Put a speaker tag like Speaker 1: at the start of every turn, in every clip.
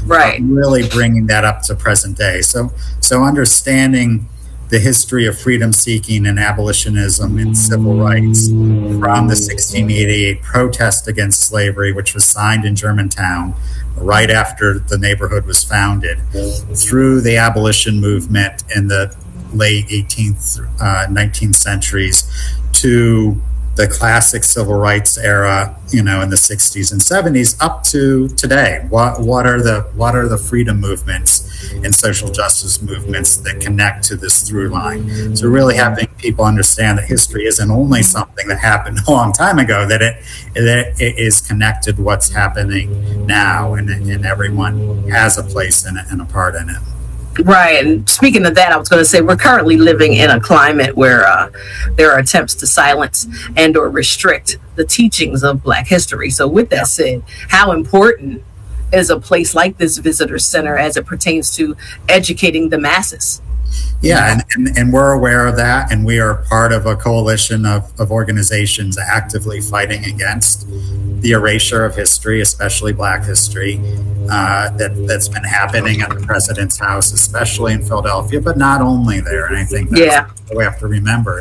Speaker 1: Right.
Speaker 2: Really bringing that up to present day. So understanding the history of freedom seeking and abolitionism and civil rights from the 1688 protest against slavery, which was signed in Germantown right after the neighborhood was founded, through the abolition movement in the late 18th, 19th centuries, to the classic civil rights era, in the 60s and 70s, up to today. What are the freedom movements and social justice movements that connect to this through line? So really having people understand that history isn't only something that happened a long time ago, that it is connected to what's happening now, and everyone has a place in it and a part in it.
Speaker 1: Right. And speaking of that, I was going to say we're currently living in a climate where there are attempts to silence and or restrict the teachings of Black history. So with that said, how important is a place like this visitor center as it pertains to educating the masses?
Speaker 2: Yeah, and we're aware of that, and we are part of a coalition of organizations actively fighting against the erasure of history, especially Black history, that's been happening at the President's House, especially in Philadelphia, but not only there. And I think that's what we have to remember.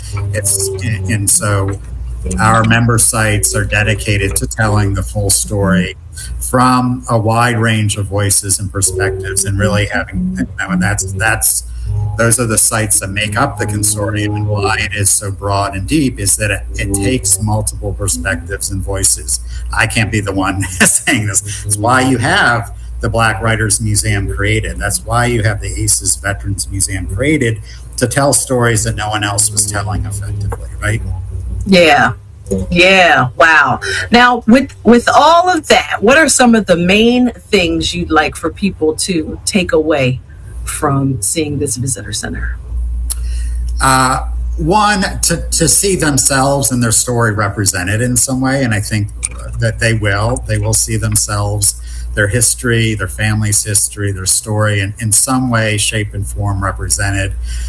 Speaker 2: And so our member sites are dedicated to telling the full story from a wide range of voices and perspectives, and really having, and those are the sites that make up the consortium, and why it is so broad and deep is that it takes multiple perspectives and voices. I can't be the one saying this. It's why you have the Black Writers Museum created. That's why you have the ACES Veterans Museum created, to tell stories that no one else was telling effectively, right?
Speaker 1: Yeah. Yeah. Wow. Now, with all of that, what are some of the main things you'd like for people to take away from seeing this visitor center?
Speaker 2: One, to see themselves and their story represented in some way, and I think that they will see themselves, their history, their family's history, their story, in some way, shape, and form represented.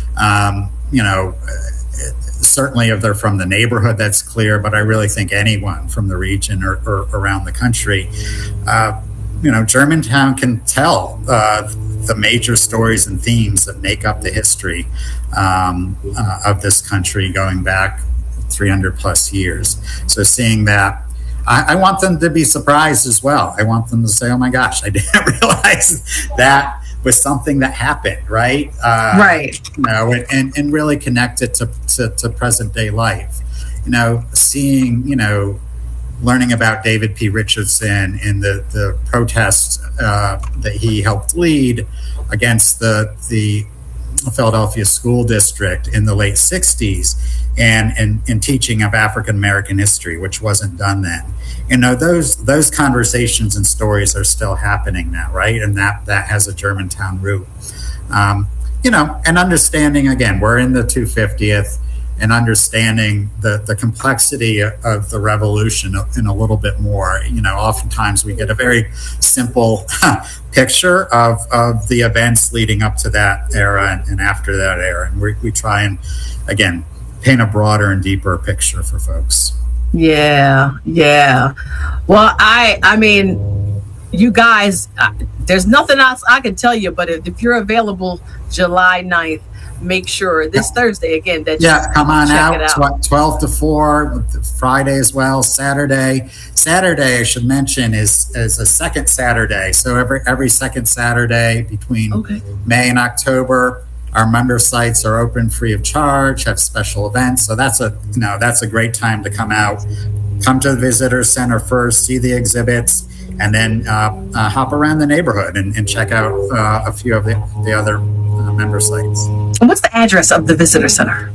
Speaker 2: Certainly if they're from the neighborhood, that's clear, but I really think anyone from the region or around the country, Germantown can tell the major stories and themes that make up the history of this country going back 300 plus years. So seeing that, I want them to be surprised as well. I want them to say, oh my gosh, I didn't realize that was something that happened, right?
Speaker 1: Right.
Speaker 2: And really connect it to present day life. Seeing, learning about David P. Richardson and the protests that he helped lead against the Philadelphia School District in the late 60s, and teaching of African American history, which wasn't done then. Those conversations and stories are still happening now, right? And that has a Germantown root. And understanding, again, we're in the 250th, and understanding the complexity of the revolution in a little bit more. Oftentimes we get a very simple picture of the events leading up to that era and after that era. And we try and, again, paint a broader and deeper picture for folks. Yeah.
Speaker 1: Well, I mean, you guys, there's nothing else I can tell you, but if you're available July 9th, make sure this Thursday again that
Speaker 2: come on out. 12 to 4, Friday as well. Saturday I should mention is a second Saturday. So every second Saturday between May and October, our member sites are open free of charge, have special events. So that's a great time to come out. Come to the visitor center first, see the exhibits, and then hop around the neighborhood and check out a few of the other member sites.
Speaker 1: And what's the address of the visitor center?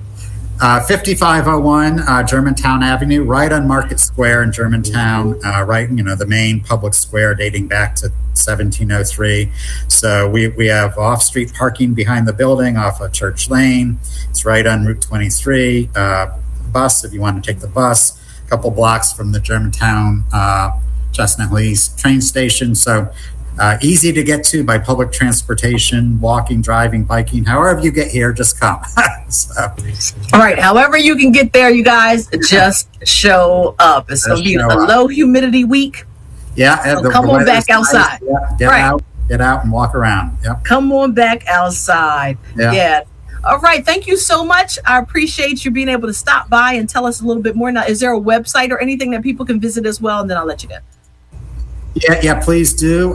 Speaker 2: 5501 Germantown Avenue, right on Market Square in Germantown, the main public square dating back to 1703. So we have off-street parking behind the building off of Church Lane. It's right on Route 23. Bus, if you want to take the bus, a couple blocks from the Germantown Chestnut Lee's train station. So easy to get to by public transportation, walking, driving, biking, however you get here, just come.
Speaker 1: All right, however you can get there, you guys, just show up. It's going to be a low humidity week.
Speaker 2: Yeah.
Speaker 1: So come on back outside.
Speaker 2: Get out, Get out and walk around. Yep.
Speaker 1: Come on back outside. Yeah. All right. Thank you so much. I appreciate you being able to stop by and tell us a little bit more. Now, is there a website or anything that people can visit as well? And then I'll let you go.
Speaker 2: Yeah, please do.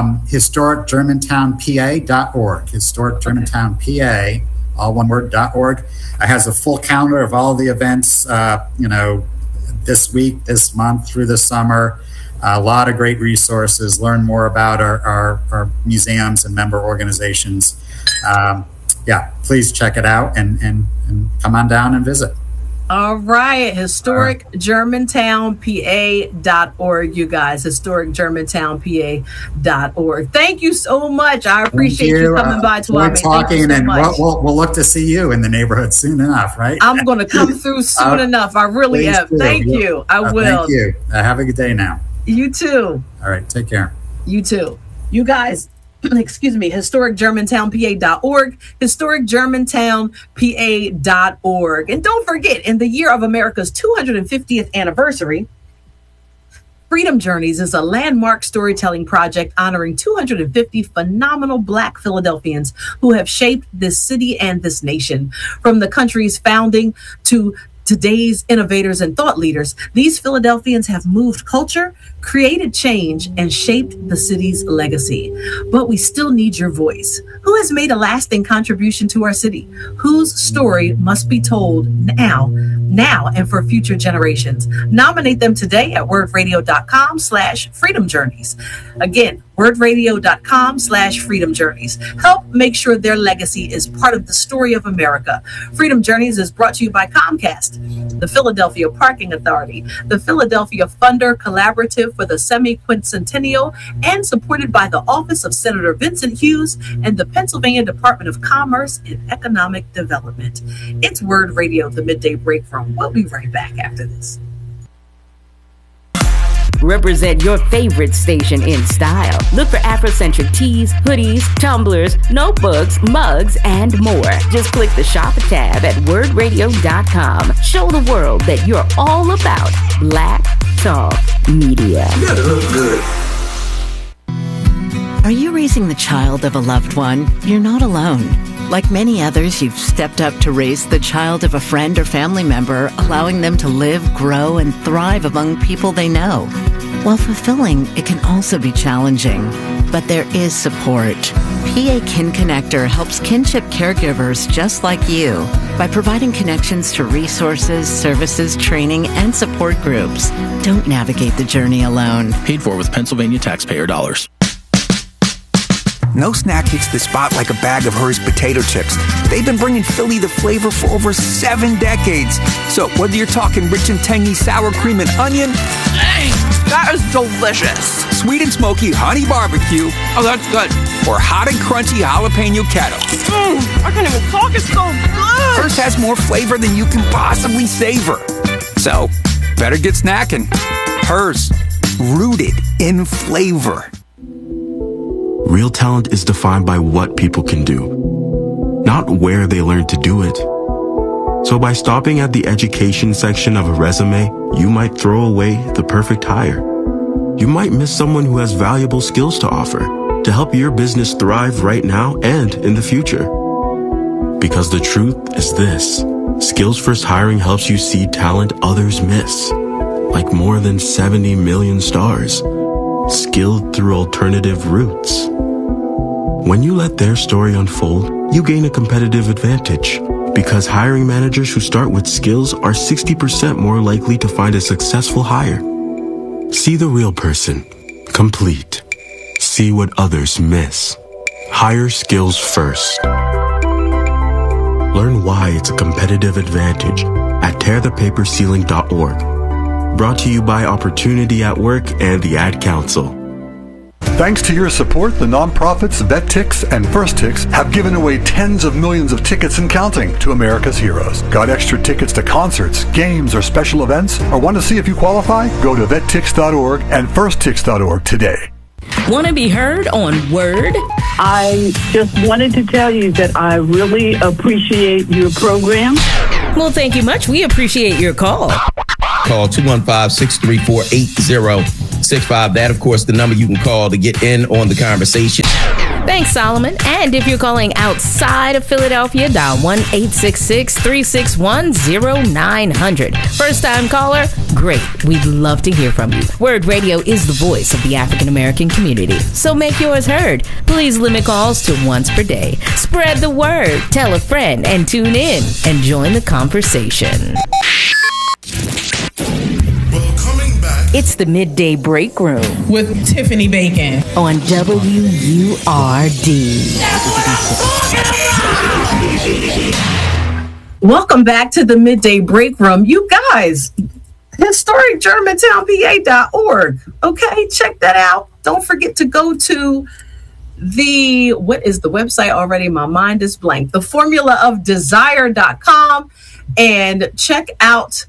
Speaker 2: HistoricGermantownPA.org. HistoricGermantownPA, all one word, .org. It has a full calendar of all the events, this week, this month, through the summer. A lot of great resources. Learn more about our museums and member organizations. Please check it out and come on down and visit.
Speaker 1: All right. HistoricGermantownPA.org, you guys. HistoricGermantownPA.org. Thank you so much. I appreciate you coming by to our
Speaker 2: talking, and we'll look to see you in the neighborhood soon enough, right?
Speaker 1: I'm going to come through soon enough. I really am. Thank you. I will.
Speaker 2: Thank you. Have a good day now.
Speaker 1: You too.
Speaker 2: All right. Take care.
Speaker 1: You too. You guys, excuse me, HistoricGermantownPA.org, HistoricGermantownPA.org. And don't forget, in the year of America's 250th anniversary, Freedom Journeys is a landmark storytelling project honoring 250 phenomenal Black Philadelphians who have shaped this city and this nation. From the country's founding to today's innovators and thought leaders, these Philadelphians have moved culture, created change, and shaped the city's legacy. But we still need your voice. Who has made a lasting contribution to our city? Whose story must be told now, and for future generations? Nominate them today at wordradio.com/Freedom Journeys. Again, wordradio.com/Freedom Journeys. Help make sure their legacy is part of the story of America. Freedom Journeys is brought to you by Comcast, the Philadelphia Parking Authority, the Philadelphia Funder Collaborative for the Semi-Quincentennial, and supported by the Office of Senator Vincent Hughes and the Pennsylvania Department of Commerce and Economic Development. It's Word Radio, the Midday Break Room. We'll be right back after this.
Speaker 3: Represent your favorite station in style. Look for Afrocentric tees, hoodies, tumblers, notebooks, mugs, and more. Just click the Shop tab at wordradio.com. Show the world that you're all about Black Talk Media.
Speaker 4: You gotta look good.
Speaker 5: Are you raising the child of a loved one? You're not alone. Like many others, you've stepped up to raise the child of a friend or family member, allowing them to live, grow, and thrive among people they know. While fulfilling, it can also be challenging. But there is support. PA Kin Connector helps kinship caregivers just like you by providing connections to resources, services, training, and support groups. Don't navigate the journey alone.
Speaker 6: Paid for with Pennsylvania taxpayer dollars.
Speaker 4: No snack hits the spot like a bag of Hers potato chips. They've been bringing Philly the flavor for over 7 decades. So whether you're talking rich and tangy sour cream and onion,
Speaker 7: that is delicious.
Speaker 4: Sweet and smoky honey barbecue,
Speaker 7: oh that's good,
Speaker 4: or hot and crunchy jalapeno kettle.
Speaker 7: I can't even talk, it's so good.
Speaker 4: Hers has more flavor than you can possibly savor. So better get snacking. Hers, rooted in flavor.
Speaker 8: Real talent is defined by what people can do, not where they learn to do it. So by stopping at the education section of a resume, you might throw away the perfect hire. You might miss someone who has valuable skills to offer to help your business thrive right now and in the future. Because the truth is this: Skills First Hiring helps you see talent others miss, like more than 70 million stars, skilled through alternative routes. When you let their story unfold, you gain a competitive advantage, because hiring managers who start with skills are 60% more likely to find a successful hire. See the real person, complete. See what others miss. Hire skills first. Learn why it's a competitive advantage at tearthepaperceiling.org. Brought to you by Opportunity at Work and the Ad Council.
Speaker 9: Thanks to your support, the nonprofits VetTix and FirstTix have given away tens of millions of tickets and counting to America's heroes. Got extra tickets to concerts, games, or special events? Or want to see if you qualify? Go to vettix.org and firsttix.org today.
Speaker 3: Want to be heard on Word?
Speaker 10: I just wanted to tell you that I really appreciate your program.
Speaker 3: Well, thank you much. We appreciate your call.
Speaker 11: Call 215-634-80 888-212-6565. That, of course, the number you can call to get in on the conversation.
Speaker 3: Thanks, Solomon. And if you're calling outside of Philadelphia, dial 1-866-361-0900. First-time caller? Great. We'd love to hear from you. Word Radio is the voice of the African-American community, so make yours heard. Please limit calls to once per day. Spread the word. Tell a friend and tune in and join the conversation. It's the Midday Break Room
Speaker 12: with Tiffany Bacon
Speaker 3: on WURD.
Speaker 1: Welcome back to the Midday Break Room. You guys, historicgermantownpa.org. Okay, check that out. Don't forget to go to what is the website already? My mind is blank. theformulaofdesire.com and check out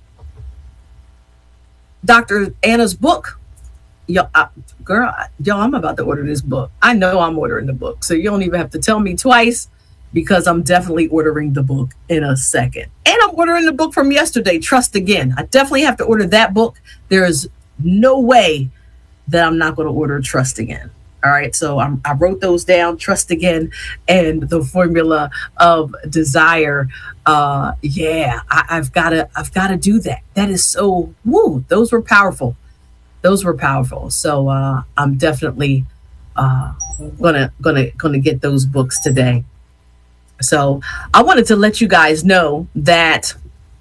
Speaker 1: Dr. Anna's book. Yo, I'm about to order this book. I know I'm ordering the book, so you don't even have to tell me twice, because I'm definitely ordering the book in a second. And I'm ordering the book from yesterday, Trust Again. I definitely have to order that book. There is no way that I'm not going to order Trust Again. All right, so I wrote those down, Trust Again, and The Formula of Desire. I've got to do that. That is so, those were powerful. So I'm definitely gonna get those books today. So I wanted to let you guys know that,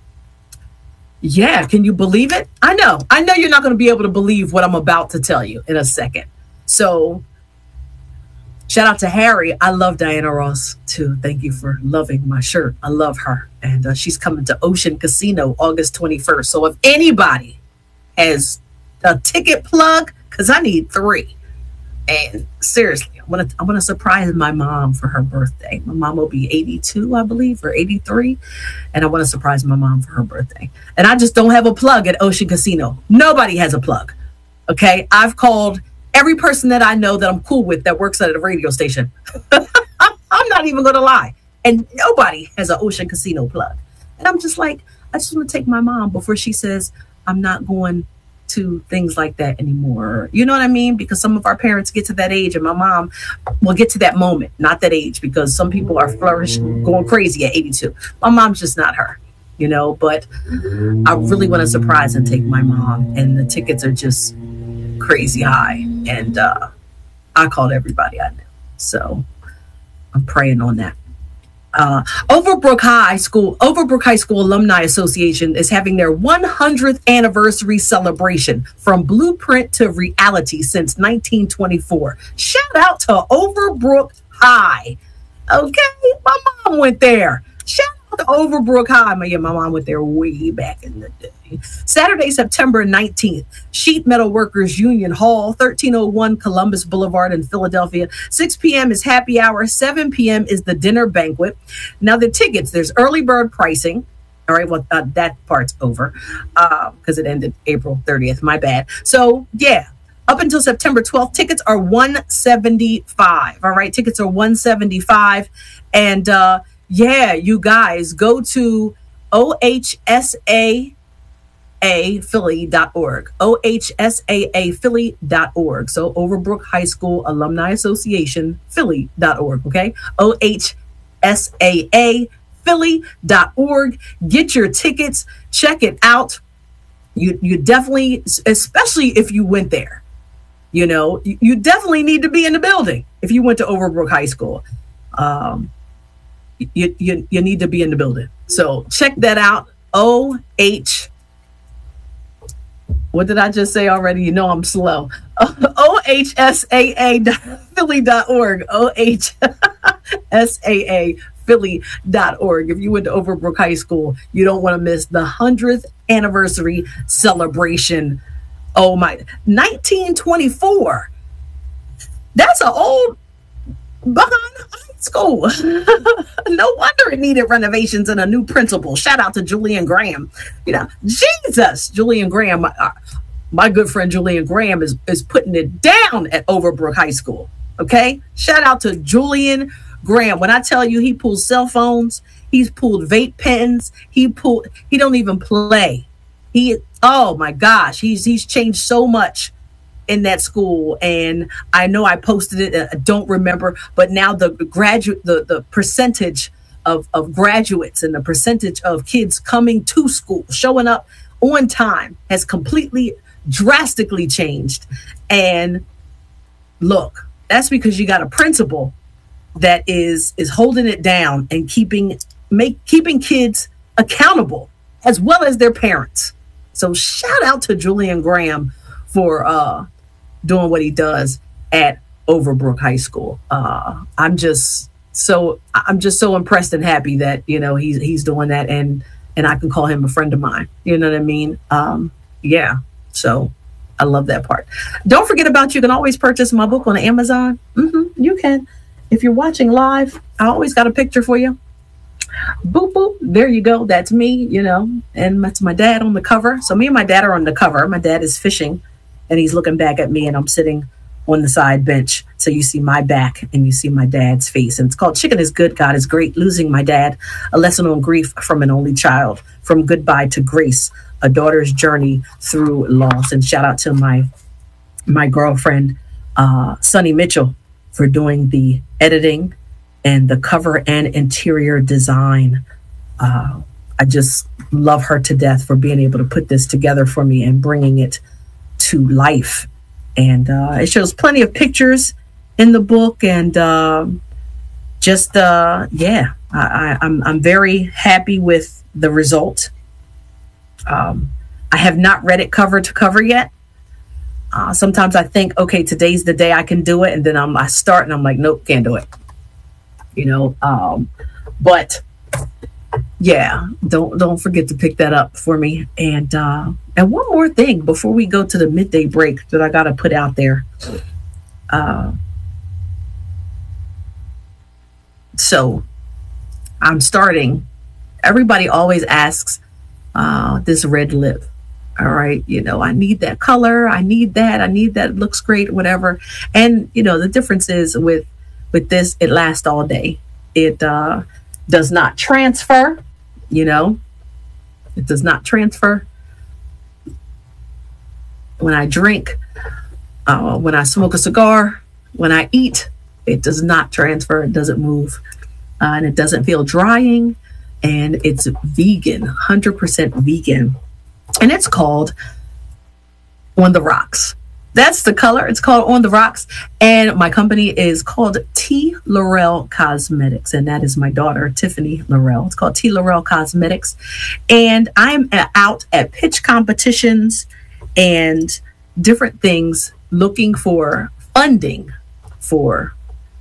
Speaker 1: can you believe it? I know you're not going to be able to believe what I'm about to tell you in a second. So shout out to Harry. I love Diana Ross too. Thank you for loving my shirt. I love her. And she's coming to Ocean Casino August 21st. So if anybody has a ticket plug, because I need 3. And seriously, I want to surprise my mom for her birthday. My mom will be 82, I believe, or 83. And I want to surprise my mom for her birthday. And I just don't have a plug at Ocean Casino. Nobody has a plug. Okay? I've called every person that I know that I'm cool with that works at a radio station. I'm not even going to lie. And nobody has an Ocean Casino plug. And I'm just like, I just want to take my mom before she says I'm not going to things like that anymore. You know what I mean? Because some of our parents get to that age, and my mom will get to that moment, not that age, because some people are going crazy at 82. My mom's just not her, but I really want to surprise and take my mom, and the tickets are just crazy high. And I called everybody I knew. So I'm praying on that. Overbrook High School Alumni Association is having their 100th anniversary celebration, from blueprint to reality since 1924. Shout out to Overbrook High. Okay, my mom went there. Shout out to Overbrook High. My mom went there way back in the day. Saturday, September 19th, Sheet Metal Workers Union Hall, 1301 Columbus Boulevard in Philadelphia. 6 p.m. is happy hour. 7 p.m. is the dinner banquet. Now, the tickets, there's early bird pricing. All right, well, that part's over because it ended April 30th. My bad. So, up until September 12th, tickets are $175. All right, tickets are $175. And, you guys, go to OHSAAphilly.org. OHSAAphilly.org. So Overbrook High School Alumni Association Philly.org. Okay. OHSAAphilly.org. Get your tickets. Check it out. You definitely, especially if you went there, you definitely need to be in the building. If you went to Overbrook High School, you need to be in the building. So check that out. What did I just say already? I'm slow. OHSAA.Philly.org. OHSAAphilly.org. If you went to Overbrook High School, you don't want to miss the 100th anniversary celebration. Oh my, 1924. That's an old behind high school. No wonder it needed renovations and a new principal. Shout out to Julian Graham. Jesus, Julian Graham, my good friend Julian Graham is putting it down at Overbrook High School. Okay, shout out to Julian Graham. When I tell you he pulls cell phones, he's pulled vape pens. He don't even play. Oh my gosh, he's changed so much in that school, and I know I posted it. I don't remember, but now the percentage of graduates and the percentage of kids coming to school, showing up on time, has completely, drastically changed. And look, that's because you got a principal that is holding it down and keeping kids accountable as well as their parents. So shout out to Julian Graham for doing what he does at Overbrook High School. I'm just so impressed and happy that, you know, he's doing that, and I can call him a friend of mine. You know what I mean? Yeah. So I love that part. Don't forget you can always purchase my book on Amazon. You can. If you're watching live, I always got a picture for you. Boop, boop. There you go. That's me, you know, and that's my dad on the cover. So me and my dad are on the cover. My dad is fishing and he's looking back at me, and I'm sitting on the side bench. So you see my back and you see my dad's face. And it's called Chicken is Good, God is Great, Losing My Dad, a lesson on grief from an only child, from goodbye to grace, a daughter's journey through loss. And shout out to my girlfriend, Sunny Mitchell, for doing the editing and the cover and interior design. I just love her to death for being able to put this together for me and bringing it to life. And it shows plenty of pictures in the book, and I'm very happy with the result. I have not read it cover to cover yet. Sometimes I think, okay, today's the day I can do it, and then I start and I'm like, nope, can't do it. You know, but yeah, don't forget to pick that up for me. And one more thing before we go to the midday break that I got to put out there. So I'm starting. Everybody always asks this red lip. All right, you know, I need that color. I need that. It looks great, whatever. And you know, the difference is with this, it lasts all day. It does not transfer. You know, it does not transfer. When I drink, when I smoke a cigar, when I eat, it does not transfer. It doesn't move, and it doesn't feel drying. And it's vegan, 100% vegan. And it's called On the Rocks. That's the color. It's called On the Rocks. And my company is called T. Laurel Cosmetics. And that is my daughter, Tiffany Laurel. It's called T. Laurel Cosmetics. And I'm out at pitch competitions and different things looking for funding for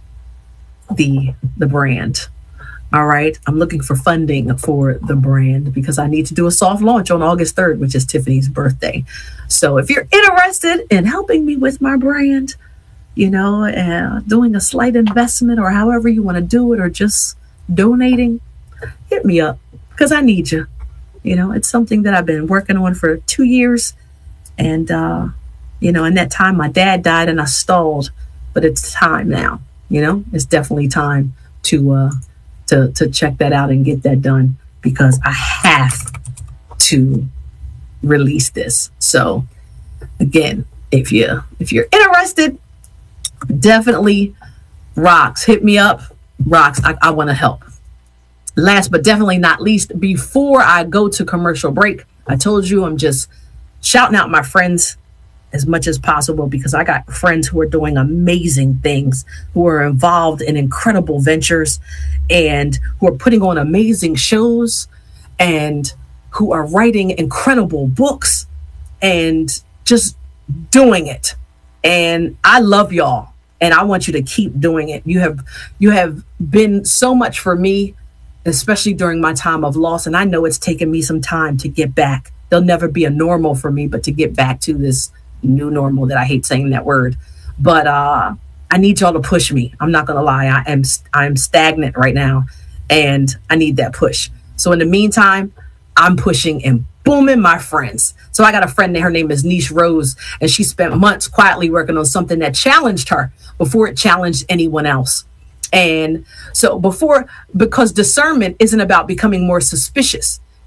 Speaker 1: the brand. All right. I'm looking for funding for the brand because I need to do a soft launch on August 3rd, which is Tiffany's birthday. So if you're interested in helping me with my brand, you know, doing a slight investment or however you want to do it, or just donating, hit me up because I need you. You know, it's something that I've been working on for 2 years. And, you know, in that time, my dad died and I stalled, but it's time now. You know, it's definitely time to check that out and get that done because I have to release this. So again, if you're interested, definitely Rocks, hit me up. Rocks, I want to help. Last but definitely not least, before I go to commercial break, I told you I'm just shouting out my friends as much as possible because I got friends who are doing amazing things, who are involved in incredible ventures, and who are putting on amazing shows, and who are writing incredible books and just doing it. And I love y'all, and I want you to keep doing it. You have been so much for me, especially during my time of loss, and I know it's taken me some time to get back. There'll never be a normal for me, but to get back to this new normal that I hate saying that word, but I need y'all to push me. I'm not gonna lie, I'm stagnant right now, and I need that push. So in the meantime, I'm pushing and booming my friends. So I got a friend, her name is Niche Rose, and she spent months quietly working on something that challenged her before it challenged anyone else. And so because discernment isn't about becoming more suspicious.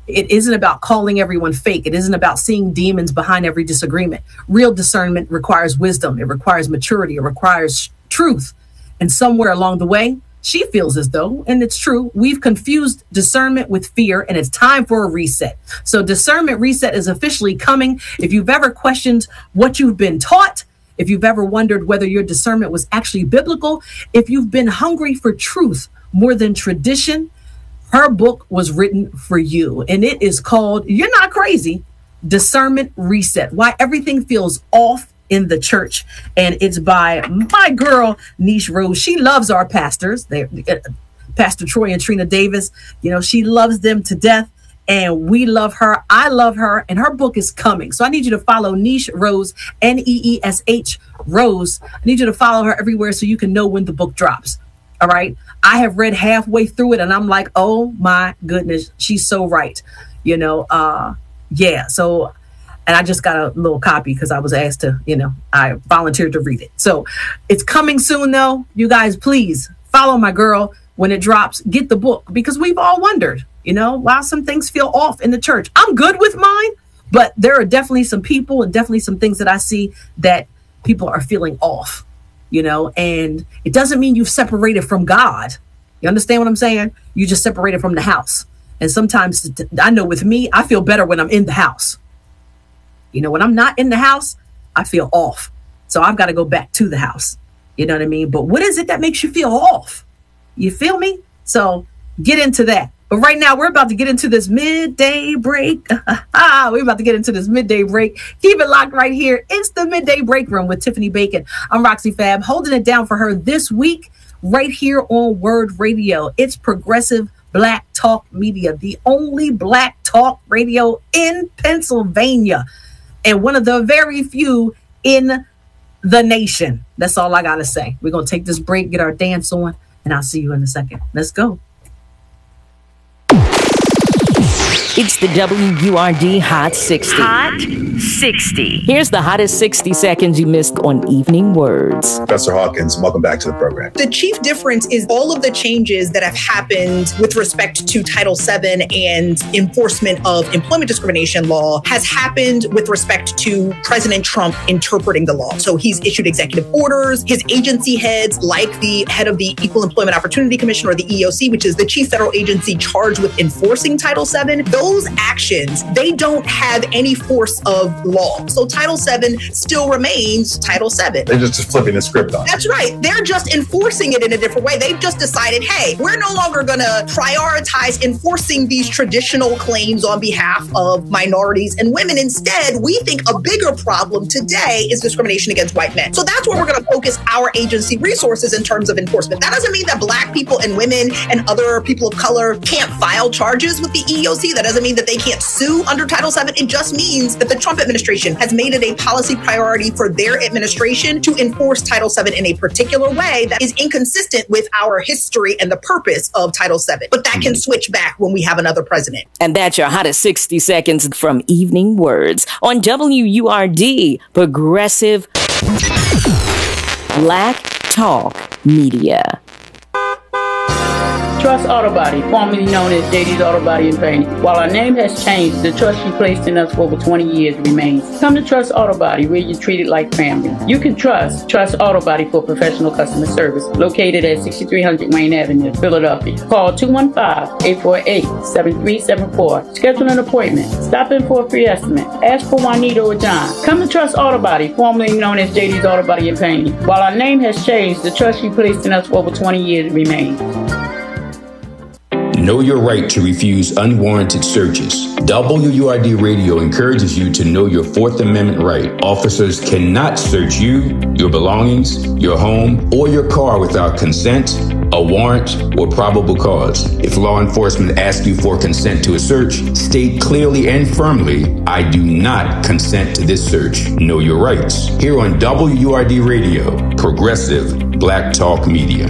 Speaker 1: It isn't about calling everyone fake. It isn't about seeing demons behind every disagreement. Real discernment requires wisdom. It requires maturity. It requires truth. And somewhere along the way, she feels as though, and it's true, we've confused discernment with fear, and it's time for a reset. So discernment reset is officially coming. If you've ever questioned what you've been taught, if you've ever wondered whether your discernment was actually biblical, if you've been hungry for truth more than tradition, her book was written for you. And it is called, You're Not Crazy, Discernment Reset, Why Everything Feels Off in the Church. And it's by my girl, Niche Rose. She loves our pastors. Pastor Troy and Trina Davis, she loves them to death. And we love her. I love her. And her book is coming. So I need you to follow Niche Rose, Neesh Rose. I need you to follow her everywhere so you can know when the book drops. All right. I have read halfway through it and I'm like, oh my goodness, she's so right. Yeah. So, and I just got a little copy because I was asked to, I volunteered to read it. So it's coming soon though. You guys, please follow my girl when it drops, get the book, because we've all wondered, why some things feel off in the church. I'm good with mine, but there are definitely some people and definitely some things that I see that people are feeling off, and it doesn't mean you've separated from God. You understand what I'm saying? You just separated from the house. And sometimes I know with me, I feel better when I'm in the house. When I'm not in the house, I feel off. So I've got to go back to the house. You know what I mean? But what is it that makes you feel off? You feel me? So get into that. But right now, we're about to get into this midday break. We're about to get into this midday break. Keep it locked right here. It's the Midday Break Room with Tiffany Bacon. I'm Roxy Fab, holding it down for her this week right here on Word Radio. It's Progressive Black Talk Media, the only Black talk radio in Pennsylvania, and one of the very few in the nation. That's all I got to say. We're going to take this break, get our dance on, and I'll see you in a second. Let's go.
Speaker 3: It's the WURD Hot 60.
Speaker 13: Hot 60.
Speaker 3: Here's the hottest 60 seconds you missed on Evening Words.
Speaker 14: Professor Hawkins, welcome back to the program.
Speaker 15: The chief difference is all of the changes that have happened with respect to Title VII and enforcement of employment discrimination law has happened with respect to President Trump interpreting the law. So he's issued executive orders. His agency heads, like the head of the Equal Employment Opportunity Commission, or the EEOC, which is the chief federal agency charged with enforcing Title VII, those actions, they don't have any force of law. So Title VII still remains Title VII.
Speaker 14: They're just flipping the script on.
Speaker 15: That's right. They're just enforcing it in a different way. They've just decided, hey, we're no longer going to prioritize enforcing these traditional claims on behalf of minorities and women. Instead, we think a bigger problem today is discrimination against white men. So that's where we're going to focus our agency resources in terms of enforcement. That doesn't mean that Black people and women and other people of color can't file charges with the EEOC. That doesn't mean that they can't sue under Title VII. It just means that the Trump administration has made it a policy priority for their administration to enforce Title VII in a particular way that is inconsistent with our history and the purpose of Title VII. But that can switch back when we have another president.
Speaker 3: And that's your hottest 60 seconds from Evening Words on WURD, Progressive Black Talk Media.
Speaker 16: Trust Auto Body, formerly known as JD's Auto Body and Painting. While our name has changed, the trust you placed in us for over 20 years remains. Come to Trust Auto Body, where you're treated like family. You can trust Auto Body for professional customer service, located at 6300 Wayne Avenue, Philadelphia. Call 215-848-7374. Schedule an appointment. Stop in for a free estimate. Ask for Juanita or John. Come to Trust Auto Body, formerly known as JD's Auto Body and Painting. While our name has changed, the trust you placed in us for over 20 years remains.
Speaker 17: Know your right to refuse unwarranted searches. WURD Radio encourages you to know your Fourth Amendment right. Officers cannot search you, your belongings, your home, or your car without consent, a warrant, or probable cause. If law enforcement asks you for consent to a search, state clearly and firmly, I do not consent to this search. Know your rights. Here on WURD Radio, Progressive Black Talk Media.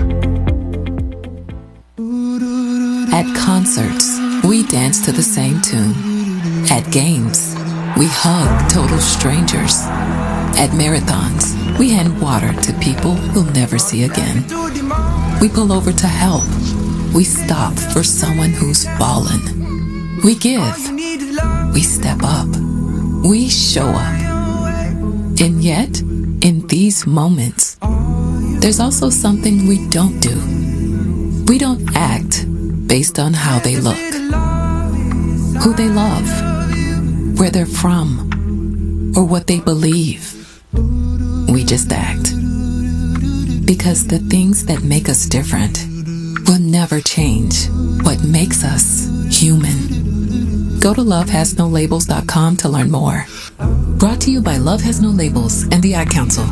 Speaker 18: At concerts, we dance to the same tune. At games, we hug total strangers. At marathons, we hand water to people we'll never see again. We pull over to help. We stop for someone who's fallen. We give. We step up. We show up. And yet, in these moments, there's also something we don't do. We don't act based on how they look, who they love, where they're from, or what they believe. We just act. Because the things that make us different will never change what makes us human. Go to lovehasnolabels.com to learn more. Brought to you by Love Has No Labels and the Ad Council.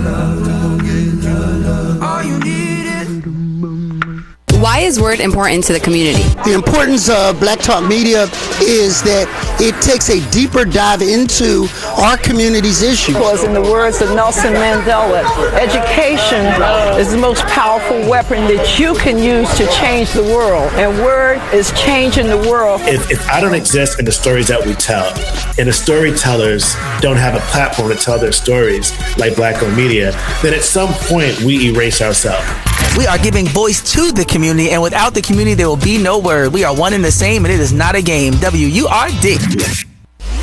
Speaker 19: Why is Word important to the community?
Speaker 20: The importance of Black Talk Media is that it takes a deeper dive into our community's issues.
Speaker 21: Because in the words of Nelson Mandela, education is the most powerful weapon that you can use to change the world. And Word is changing the world.
Speaker 22: If I don't exist in the stories that we tell, and the storytellers don't have a platform to tell their stories like Black-owned media, then at some point we erase ourselves.
Speaker 23: We are giving voice to the community, and without the community, there will be no Word. We are one and the same, and it is not a game. WURD.